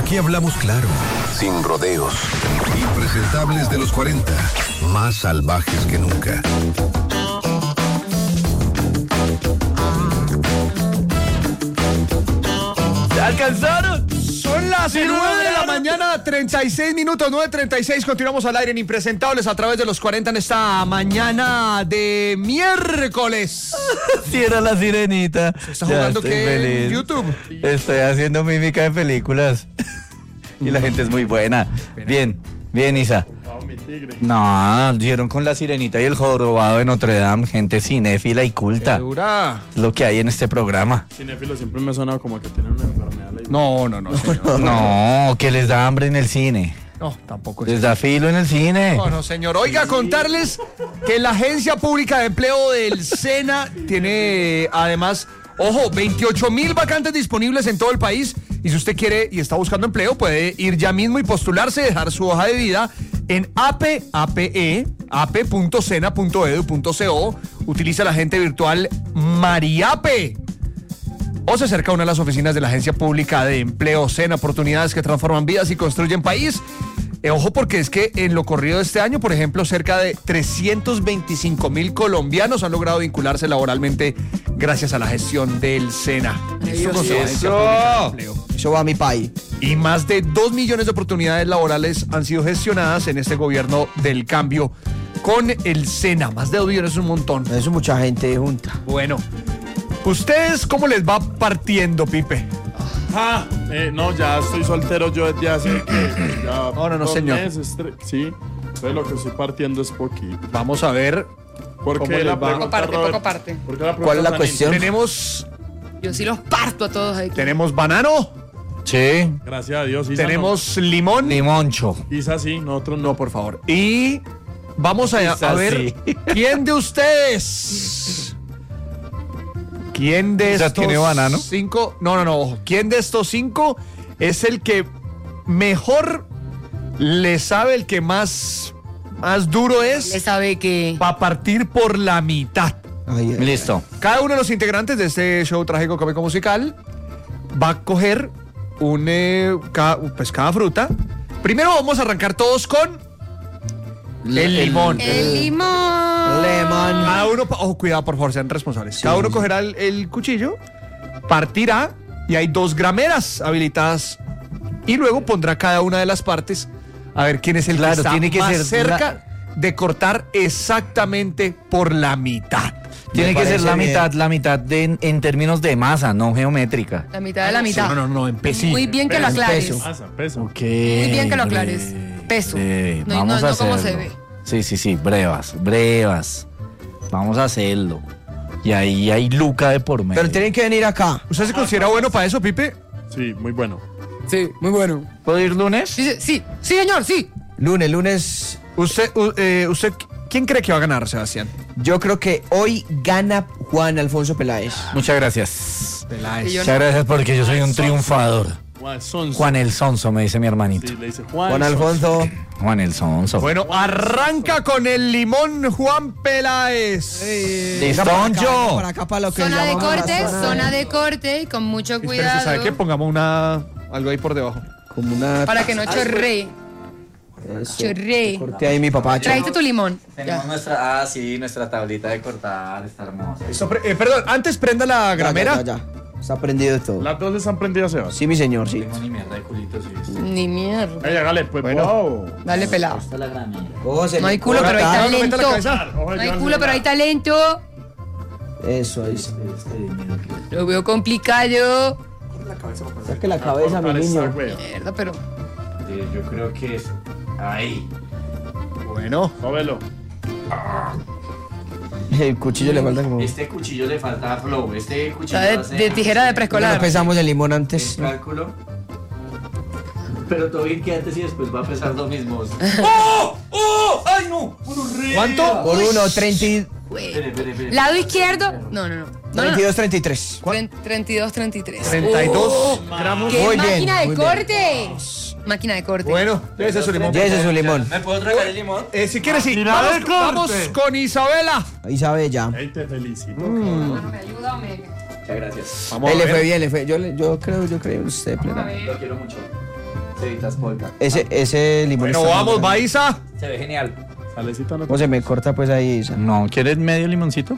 Aquí hablamos claro, sin rodeos. Impresentables de los 40, más salvajes que nunca. ¿Se alcanzaron? Son las 9 de la mañana, 36 minutos, 9:36. Continuamos al aire en Impresentables a través de los 40 en esta mañana de miércoles. Sí, era la sirenita. ¿Está jugando qué en YouTube? Estoy haciendo mímica de películas. Y la gente es muy buena. Bien, bien, Isa. No, dieron con la sirenita y el jorobado de Notre Dame. Gente cinéfila y culta. ¿Segura? Lo que hay en este programa. Cinéfilo siempre me ha sonado como que tienen una enfermedad. No, señor. No, que les da hambre en el cine. No, tampoco. Les da filo en el cine. No, señor. Oiga, contarles que la Agencia Pública de Empleo del SENA tiene, además, ojo, 28,000 vacantes disponibles en todo el país. Y si usted quiere y está buscando empleo, puede ir ya mismo y postularse, dejar su hoja de vida en ape.sena.edu.co. Utiliza la agente virtual Mariape. O se acerca a una de las oficinas de la Agencia Pública de Empleo SENA, oportunidades que transforman vidas y construyen país. Ojo, porque es que en lo corrido de este año, por ejemplo, cerca de 325,000 colombianos han logrado vincularse laboralmente gracias a la gestión del SENA. Eso va a mi país. Y más de 2 millones de oportunidades laborales han sido gestionadas en este gobierno del cambio con el SENA. Más de 2 millones es un montón. Eso mucha gente junta. Bueno, ¿ustedes cómo les va partiendo, Pipe? No, ya estoy soltero yo desde hace ya No, señor. meses, sí, entonces lo que estoy partiendo es poquito. Vamos a ver. ¿Por ¿Cómo qué les la va? pregunta, Poco Robert? parte. ¿Por qué la ¿Cuál es la pregunta tan cuestión? Tenemos Yo sí los parto a todos ahí. banano, Sí. íntima? Gracias a Dios, Isa. tenemos limón. Limoncho. No. Isa sí, nosotros No, no. por favor. Y vamos a ver quién de ustedes. ¿Quién de ¿Ya estos tiene banano? 5? No, ojo. ¿Quién de estos 5 es el que mejor le sabe, el que más duro Le es sabe que... para partir por la mitad? Listo. Cada uno de los integrantes de este show trágico cómico musical va a coger cada fruta. Primero vamos a arrancar todos con el limón. El limón. Cada uno, ojo, cuidado, por favor, sean responsables. Cada uno cogerá el cuchillo, partirá y hay 2 grameras habilitadas y luego pondrá cada una de las partes a ver quién es el Claro, que está tiene que más ser cerca de cortar exactamente por la mitad. Tiene Me que ser parece la mitad en términos de masa, no geométrica. La mitad de la mitad. No, en peso. Muy bien que lo aclares. peso. Peso. Ok. Muy bien que lo aclares. Peso. No, Vamos no a como hacerlo. se ve. Sí, brevas. Vamos a hacerlo. Y ahí hay Luca de por medio. Pero tienen que venir acá. ¿Usted se considera bueno para eso, Pipe? Sí, muy bueno. Sí, muy bueno. ¿Puedo ir lunes? Sí, señor, sí. Lunes. ¿Usted, quién cree que va a ganar, Sebastián? Yo creo que hoy gana Juan Alfonso Peláez. Muchas gracias. Peláez. Yo Muchas gracias porque yo soy un triunfador. Juan el Sonso, me dice mi hermanito. Sí, le dice Juan. Juan Alfonso. Juan el Sonso. Bueno, arranca con el limón Juan Peláez. ¡Listoncho! Por acá para lo que Zona de llamamos la corte, zona de corte y con mucho Espérese, ¿sabe qué? cuidado Pongamos algo ahí por debajo. Como una... para que no chorree. Eso. Chorree. Corte ahí mi papá. Trajiste tu limón. Tenemos Ya. nuestra tablita de cortar, está hermosa. Perdón, antes prenda la gramera. Ya. Está prendido todo. Las 2 están prendidas, Sebas. Sí, mi señor, sí. Tengo ni mierda de culito, sí. Ni mierda. Ey, hágale, pues. Bueno. Wow. Dale pelado. Está la gramera. No hay culo, pero hay No, no meta la talento. cabeza. No hay culo, pero hay talento. Eso, ahí está. Lo veo complicado. Saque la cabeza, mi niño. Mierda, pero... Yo creo que es ahí. Bueno, Cómelo. El cuchillo le falta como... Este cuchillo le falta flow. Este cuchillo Está de tijera de No preescolar. pesamos el limón antes. el cálculo. Pero todo bien que antes y después va a pesar lo mismo. ¡Ay, no! ¿cuánto? Por 1, Güey. Lado izquierdo. No. 32, 33. 32, 33. 32 gramos. ¡Qué Muy bien, máquina de muy bien. corte! Máquina de corte. Bueno, ese es su limón. Ya ese es su limón. ¿Me puedo tragar el limón? Si quieres, sí. Mira el corte. Vamos con Isabela. Ahí sabe ya. Ey, te felicito. Bueno, ¿me ayuda o me...? Muchas gracias. Vamos Él a le fue ver. bien, le fue. Yo creo en usted, plena. Lo quiero mucho. Cevitas polka. Ese limón Bueno, está muy vamos, bueno. Baiza. Se ve genial. Salecita no ¿Cómo se me corta pues ahí, Isa? No, ¿quieres medio limoncito?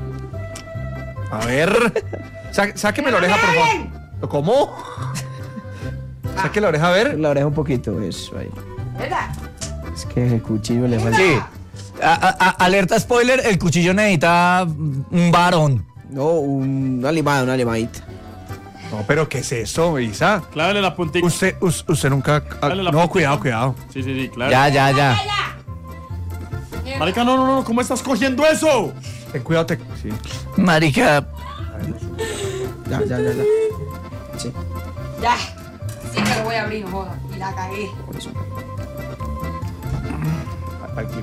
A ver. Sáqueme la oreja, por favor. ¿Cómo? Saque la oreja, a ver. La oreja un poquito, eso ahí. Es que el cuchillo le falta. Sí. Alerta spoiler, el cuchillo necesita un varón. No, una limadita. No, pero ¿qué es eso, Isa? Clávale la puntica. Usted nunca... Dale la No, puntica. cuidado. Sí, claro. Ya. Marica, no, ¿cómo estás cogiendo eso? Ten cuidado, sí. Marica, Ya. Sí. Ya. Sí que lo voy a abrir, no joda. Y la cagué. Aquí.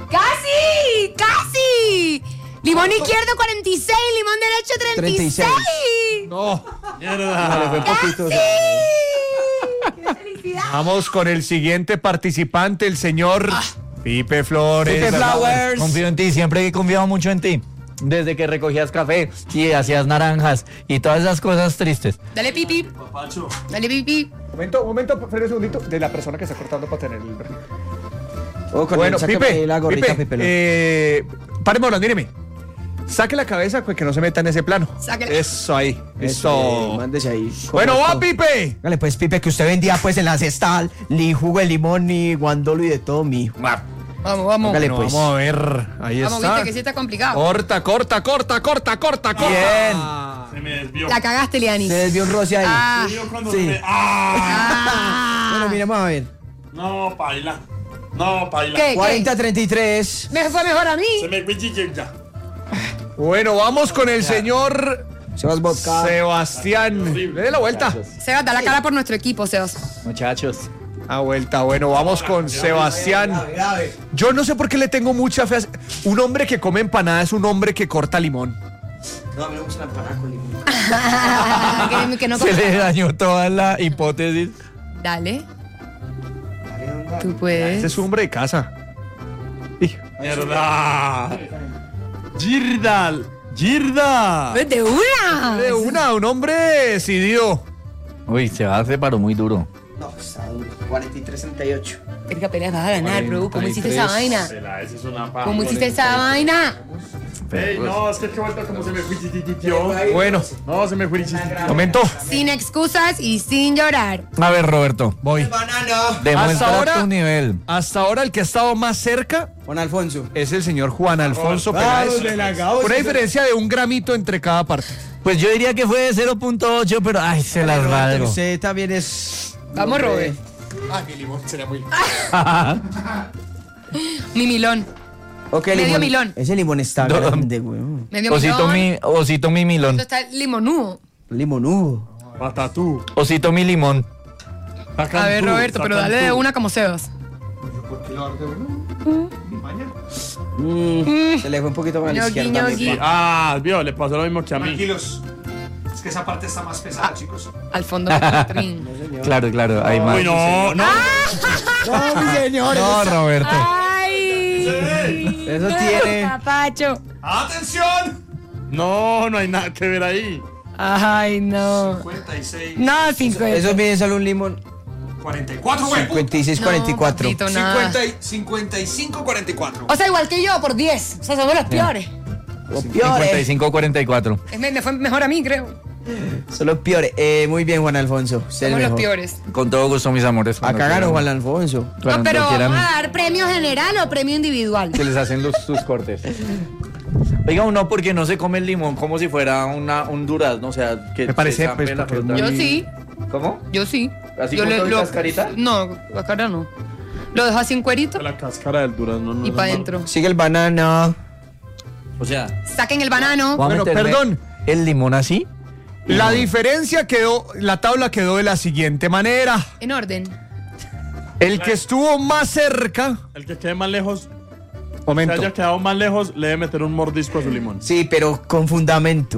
¡Casi! Limón izquierdo 46, limón derecho 36. 36. No. Mierda. Fue poquito. ¡Qué felicidad! Vamos con el siguiente participante, el señor Pipe Flores. Pipe Flowers. confío en ti, siempre he confiado mucho en ti. Desde que recogías café y hacías naranjas y todas esas cosas tristes. Dale pipi. Papacho. Dale pipi. Momento, frene un segundito, de la persona que está cortando para tener el... Bueno, Pipe, la gorrita, Pipe, Pipe. páreme hablando, míreme. Saque la cabeza, pues, que no se meta en ese plano. Sáquela. Eso ahí, eso. Mándese ahí. Bueno, va, Pipe. Dale, pues, Pipe, que usted vendía, pues, en la cestal, ni jugo de limón, ni guandolo y de todo, mijo. Vamos. Hágale, Bueno, pues. vamos a ver, ahí Vamos, está. viste que sí está complicado. Corta. Bien. Se me desvió. La cagaste, Lianis. Se desvió un roce ahí. Ah. Yo cuando Sí. se me... ¡Ah! Bueno, miremos a ver. No, paila. ¿Qué? 40-33. Me fue mejor a mí. Se me fue ya. Bueno, vamos con el señor Sebas Vodka. Sebastián. Le dé la vuelta. Sebas, da la cara por nuestro equipo, Sebas. Muchachos. A vuelta, bueno, vamos con Sebastián. Yo no sé por qué le tengo mucha fe. Un hombre que come empanada es un hombre que corta limón. No, a mí me gusta la empanada con limón. que no Se le dañó toda la hipótesis. Dale. Tú Ese puedes. es un hombre de casa. Hijo. Mierda. Girda. De una. De un hombre decidido. Uy, se va a separó muy duro. No, está duro. 43-38. Erika Pérez vas a ganar, bro. ¿Cómo hiciste esa 43. vaina? Esa es una paja. ¿Cómo hiciste esa vaina? Ey, no, es que qué vuelta como se me fue titititio. Bueno, No, se me fue titititio. momento. Sin excusas y sin llorar. A ver, Roberto, Voy. Banano. demuestra ahora- tu nivel. Hasta ahora el que ha estado más cerca Juan Alfonso. es el señor Juan Alfonso Peláez. Una diferencia de 1 gramito entre cada parte. Pues yo diría que fue de 0.8, pero ay, se las valgo. Usted también es... Vamos, Robert. Ah, mi limón sería muy... Mi milón. Ok, Medio limón. milón. Ese limón está No. grande, weón. Medio Osito milón. osito mi milón. Esto está limonudo. Limonudo. Patatú. Osito mi limón. A ver, Roberto, pero dale de una como Sebas. Se le fue un poquito más a la Ñoqui, izquierda. ñoqui. mi pa. Ah, vio, le pasó lo mismo que a mí. Tranquilos. Es que esa parte está más pesada, chicos. Al fondo de Catrín. Claro, hay más. Uy, no. No, mi señor. No, Roberto. ¡Ay! Eso tiene. Papacho. ¡Atención! No hay nada que ver ahí. Ay, no. 56, No, 50. Eso mide solo un limón. 44, güey. 56-44. papito, nada. 55, 44. O sea, igual que yo, por 10. O sea, somos los peores. Los peores. 55-44. Me fue mejor a mí, creo. Son los peores. Muy bien, Juan Alfonso. Usted es Somos el los mejor. peores. Con todo gusto, mis amores. cuando Acá ganó quieran. Juan Alfonso. Cuando No, pero quieran, ¿vamos a dar premio general o premio individual? que les hacen sus cortes. Oiga, uno porque no se come el limón como si fuera un durazno, o sea, que Me parece, se zampe pues, la porque fruta. Yo sí. ¿Cómo? Yo sí. ¿Así yo con todo y cascarita? No, cascara no. Lo dejo así en cuerito La cáscara del durazno. No, y no, para no. adentro. Sigue el banano. O sea, Saquen el banano. voy a Bueno, meterme perdón. el limón así. La diferencia quedó, la tabla quedó de la siguiente manera. En orden. El que estuvo más cerca, El que quede más lejos, que momento, haya quedado más lejos, le debe meter un mordisco a su limón. Sí, pero con fundamento.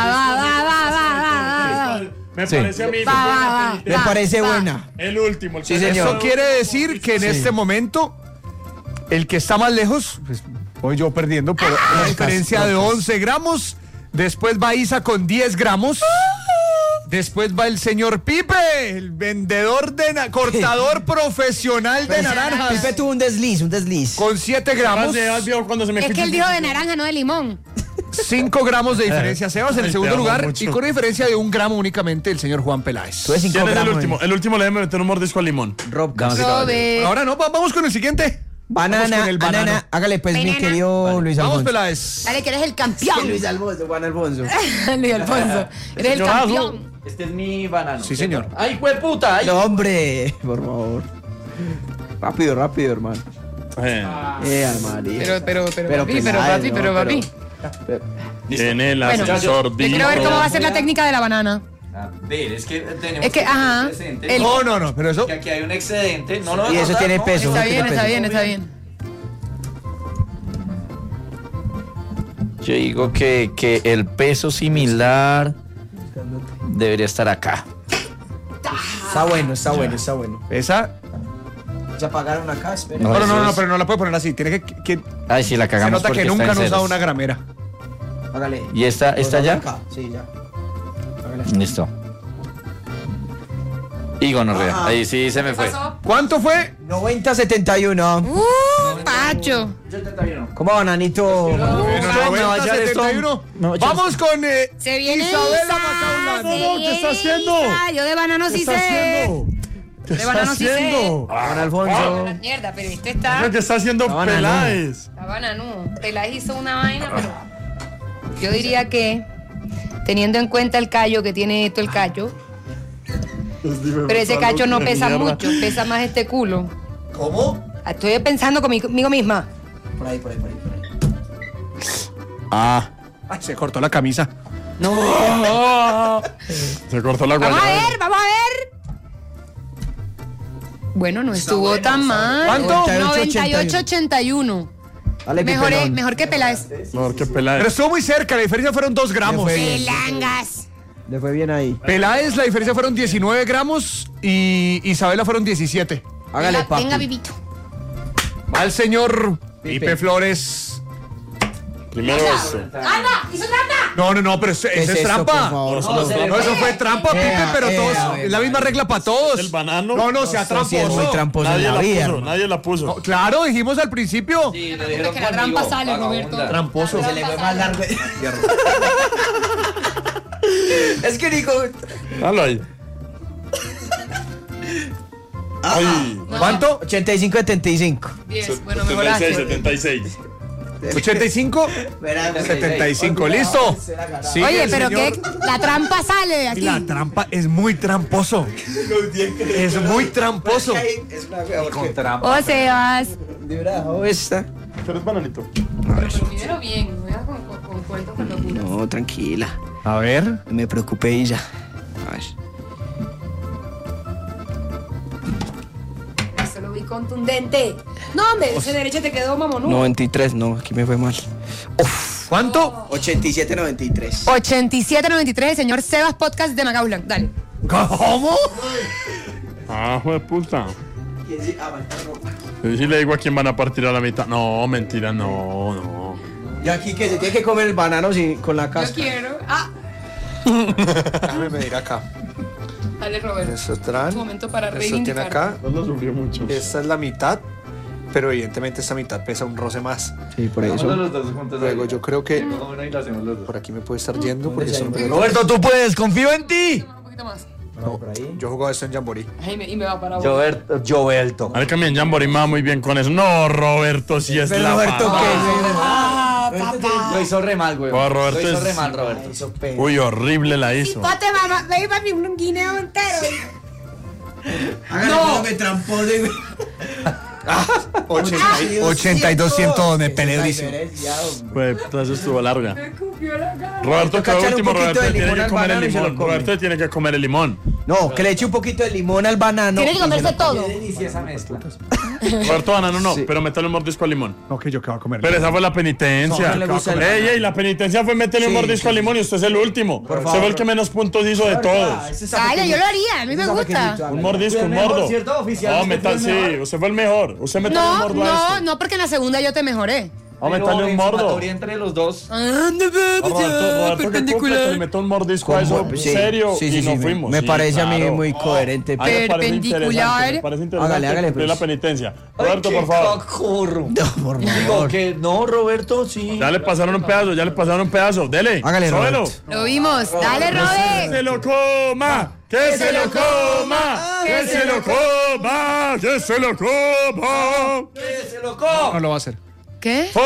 Va. Me Sí. parece a mí. Va. Me parece buena. El último. El Sí, que- señor. eso quiere decir que en este momento el que está más lejos, pues voy yo perdiendo por una diferencia de 11 gramos. Después va Isa con 10 gramos. Después va el señor Pipe, el vendedor cortador profesional de naranjas. Pipe tuvo un desliz. Con 7 gramos. Cuando se me Es que él dijo de naranja, no de limón. 5 gramos de diferencia, Sebas, en el segundo amo lugar. mucho. Y con una diferencia de 1 gramo únicamente, el señor Juan Peláez. Tuve 5 ¿Quién es el gramos. último? El último le debe meter un mordisco al limón. Rob Robert. Ahora no, vamos con el siguiente. Vamos Banana, con el banano. banana. Hágale pues, mi Banana. querido Luis Vamos, Alfonso. Peláez. Dale, que eres el campeón. Luis Alfonso, Juan Alfonso. Luis Alfonso. Eres el Señorazo. campeón. Este es mi banano. Sí, señor. ¡Ay, hueputa! ¡Ay! No, hombre, por favor. Rápido, hermano. María. Pero Peláez, papi. En el Bueno, ascensor. yo quiero ver cómo va a ser la técnica de la banana. A ver, es que tenemos Es que, ajá, presente el- No, pero eso. que aquí hay un excedente. No lo Y eso tiene peso. Está no bien, tiene está peso. bien. Yo digo que el peso similar debería estar acá. Está bueno. Esa. ¿Se apagaron acá? Espera. No, eso es- pero no la puede poner así. Tiene que Ay, sí, la se cagamos nota porque que está nunca en han usado ceros. una gramera. Hágale. ¿Y esta ya? Acá. Sí, ya. Listo. Y gonorrea. Ahí sí se me fue. ¿Cuánto fue? 90-71. Pacho. ¿Cómo, bananito? me vaya esto. 71. No, ya Vamos con Se viene Isabela Isa. Macaulay. Se No, ¿qué está viene haciendo? Isa. Yo de banano sí sé. ¿Qué De banano sí sé. Juan Alfonso. Mierda, pero este está. ¿Qué está haciendo La banana. Peláez? Está banano. Peláez hizo una vaina, pero. Yo diría que, teniendo en cuenta el callo que tiene esto el callo, pero ese cacho no pesa mucho, pesa más este culo. ¿Cómo? Estoy pensando conmigo misma. Por ahí. Ah. Ay, se cortó la camisa. Se cortó la Vamos a guayaba. ver. Bueno, no estuvo tan mal. ¿Cuánto? 98-81. Dale, Mejor que Peláez. Mejor que Pero Peláez. estuvo muy cerca, la diferencia fueron 2 gramos. Le fue bien. Pelangas. Le fue bien ahí. Peláez, la diferencia fueron 19 gramos y Isabela fueron 17. Hágale, Venga, papi. venga, Vivito. Va el señor Pipe Flores. Primero eso. ¡Anda! ¡Hizo trampa! No, pero eso ¿Qué es esto, trampa. por favor? No, eso fue trampa, Pipe, pero todos. Es la misma regla para todos. El banano. No, sea Esto sí es muy tramposo. tramposo en Nadie la la vida. puso, hermano. nadie la puso. No, claro, dijimos al principio. Sí, lo Es que la trampa sale, Roberto. Tramposo. Se le fue más largo. Es que Nico. Dalo ahí. Ay. ¿Cuánto? 85-75. 10. Bueno, 76, mejoraste. 76. 85, 75. ¿Listo? Sigue Oye, el pero señor. que la trampa sale de Y aquí. la trampa es muy tramposo. Es muy tramposo. Con trampa. O Sebas. Esta. Pero es bananito. Pero primero bien, no veas con cuentos con locuras. No, tranquila. A ver. No me preocupé y ya. Eso lo vi contundente. No, hombre, ese derecho te quedó mamonudo. 93, no, aquí me fue mal. ¿Cuánto? 87-93. 87-93, el señor Sebas Podcast de Macaulay. Dale. ¿Cómo? Ah, joder, puta. Yo sí le digo a quién van a partir a la mitad. No, mentira, no. Y aquí que se tiene que comer el banano con la Yo cáscara. quiero. Ah, Déjame medir acá. dale, Roberto. Eso traen. Un momento para Eso tiene reivindicar. acá. No lo sufrió mucho. Esta es la mitad. Pero evidentemente esta mitad pesa un roce más. Sí, por eso. Luego yo creo que Uno y lo hacemos los dos. por aquí me puede estar yendo porque eso no me lo- Roberto, tú puedes, confío en ti. Un poquito más. Yo jugaba esto en Jamboree. Ay, y me va para abajo. Joberto. A ver que mi Jamboree me va muy bien con eso. No, Roberto, sí es la Roberto, mamá. Lo hizo re mal, güey. Oh, Roberto Lo hizo es- re mal, Roberto. Uy, horrible la hizo. Pate, mamá, ve papi un guineo entero. No, me trampó de. 8200 me peleé durísimo. Güey, entonces estuvo larga. Me escupió la cara. Roberto, que Echarle un último, poquito Roberto de tiene limón que al comer el banano y se lo limón. come. Roberto tiene que comer el limón. No, que le eche un poquito de limón al banano. Tiene que comerse todo. Deliciosa mezcla. Roberto banano no, pero métale un mordisco al limón. Ok, yo qué voy a comer. Pero esa fue la penitencia. No, no le gusta el ey, banano. ey, la penitencia fue meterle un Sí, mordisco al limón y usted es el último. Por Usted fue el que menos puntos hizo de todos. Dale, yo lo haría, a mí me gusta. Un mordisco, un mordo. No, metal, sí, usted fue el mejor. Usted metió un mordo a No, este. no, porque en la segunda yo te mejoré. Vamos a meterle un mordo. Entre los dos. Roberto, perpendicular. Le meto un mordisco a eso serio y nos fuimos. Me parece a mí muy coherente. Perpendicular. Me parece interesante Hágale, cumplir pues. la penitencia. Roberto, por favor. No, por Digo favor. que no, Roberto, sí. Ya le pasaron un pedazo, Dele. Hágale, Sóbelo. Roberto. Lo vimos. Dale, Que Robert. se lo coma. Que se lo coma. Que se lo coma. Que se lo coma. No lo va a hacer. ¿Qué?